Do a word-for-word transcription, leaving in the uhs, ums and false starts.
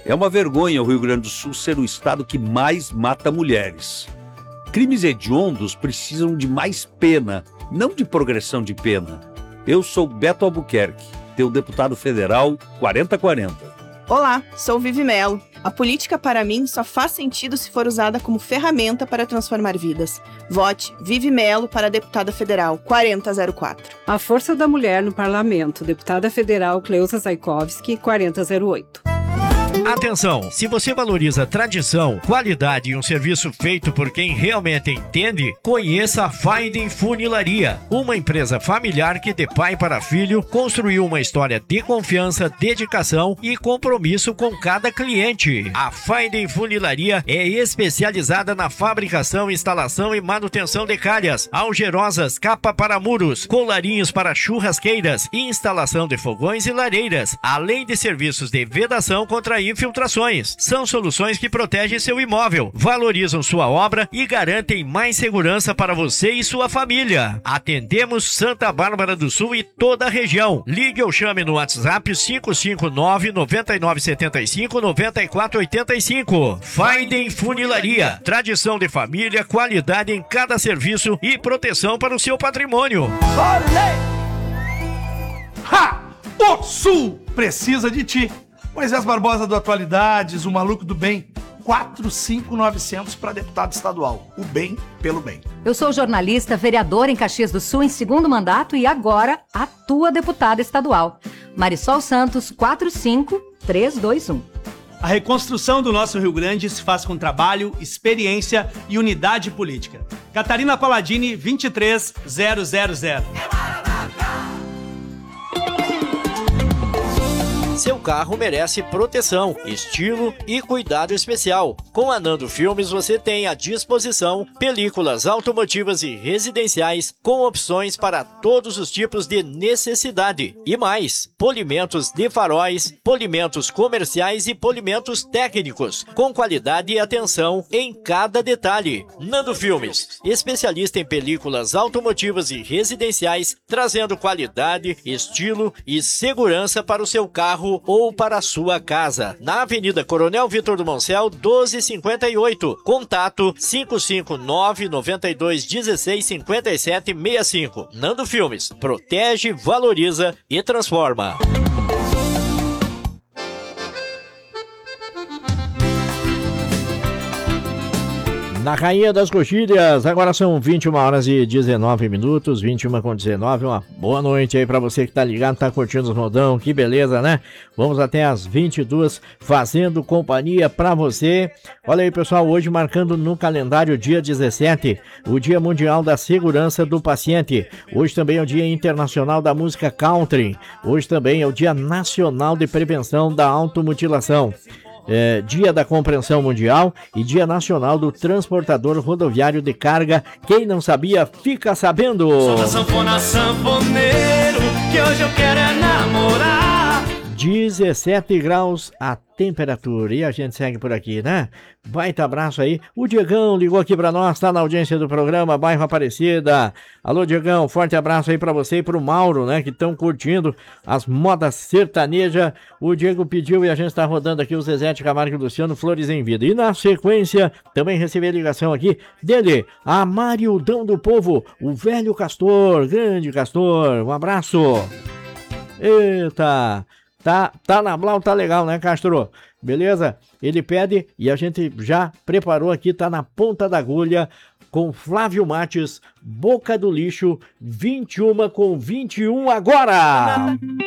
É uma vergonha o Rio Grande do Sul ser o estado que mais mata mulheres. Crimes hediondos precisam de mais pena, não de progressão de pena. Eu sou Beto Albuquerque, teu deputado federal quarenta quarenta. Olá, sou Vivi Melo. A política para mim só faz sentido se for usada como ferramenta para transformar vidas. Vote Vivi Melo para deputada federal quarenta zero quatro. A força da mulher no parlamento, deputada federal Cleusa Zaikovski quarenta zero oito. Atenção, se você valoriza tradição, qualidade e um serviço feito por quem realmente entende, conheça a Finding Funilaria, uma empresa familiar que de pai para filho construiu uma história de confiança, dedicação e compromisso com cada cliente. A Finding Funilaria é especializada na fabricação, instalação e manutenção de calhas, algerosas, capa para muros, colarinhos para churrasqueiras, instalação de fogões e lareiras, além de serviços de vedação contra infiltrações. São soluções que protegem seu imóvel, valorizam sua obra e garantem mais segurança para você e sua família. Atendemos Santa Bárbara do Sul e toda a região. Ligue ou chame no WhatsApp cinco cinco nove, nove nove sete cinco, nove quatro oito cinco. Finding Funilaria. Tradição de família, qualidade em cada serviço e proteção para o seu patrimônio. Olê! Ha! O Sul precisa de ti. Moisés Barbosa do Atualidades, o maluco do bem, quatro cinco novecentos para deputado estadual. O bem pelo bem. Eu sou jornalista, vereadora em Caxias do Sul em segundo mandato e agora atua deputada estadual. Marisol Santos, quatro cinco três dois um. A reconstrução do nosso Rio Grande se faz com trabalho, experiência e unidade política. Catarina Palladini, vinte e três mil. Seu carro merece proteção, estilo e cuidado especial. Com a Nando Filmes você tem à disposição películas automotivas e residenciais com opções para todos os tipos de necessidade. E mais, polimentos de faróis, polimentos comerciais e polimentos técnicos, com qualidade e atenção em cada detalhe. Nando Filmes, especialista em películas automotivas e residenciais, trazendo qualidade, estilo e segurança para o seu carro ou para a sua casa. Na Avenida Coronel Vitor do Moncel, doze cinquenta e oito. Contato cinco cinco nove, nove dois um seis, cinco sete seis cinco. Nando Filmes. Protege, valoriza e transforma. Na Rainha das Coxilhas, agora são vinte e uma horas e dezenove minutos, vinte e uma com dezenove, uma boa noite aí pra você que tá ligado, tá curtindo os modão, que beleza, né? Vamos até as vinte e duas, fazendo companhia pra você. Olha aí, pessoal, hoje marcando no calendário dia dezessete, o Dia Mundial da Segurança do Paciente. Hoje também é o Dia Internacional da Música Country. Hoje também é o Dia Nacional de Prevenção da Automutilação. É, Dia da Compreensão Mundial e Dia Nacional do Transportador Rodoviário de Carga. Quem não sabia, fica sabendo. Sou da sanfona sanfoneiro, que hoje eu quero é namorar. dezessete graus a temperatura e a gente segue por aqui, né? Baita abraço aí. O Diegão ligou aqui pra nós, tá na audiência do programa, bairro Aparecida. Alô, Diegão, forte abraço aí pra você e pro Mauro, né? Que estão curtindo as modas sertanejas. O Diego pediu e a gente tá rodando aqui o Zezé de Camargo e Luciano, Flores em Vida. E na sequência, também recebi a ligação aqui dele, a Mariudão do Povo, o velho Castor, grande Castor. Um abraço. Eita! Tá, tá na Blau, tá legal, né, Castro? Beleza? Ele pede e a gente já preparou aqui, tá na ponta da agulha, com Flávio Mates, Boca do Lixo, vinte e uma com vinte e um agora!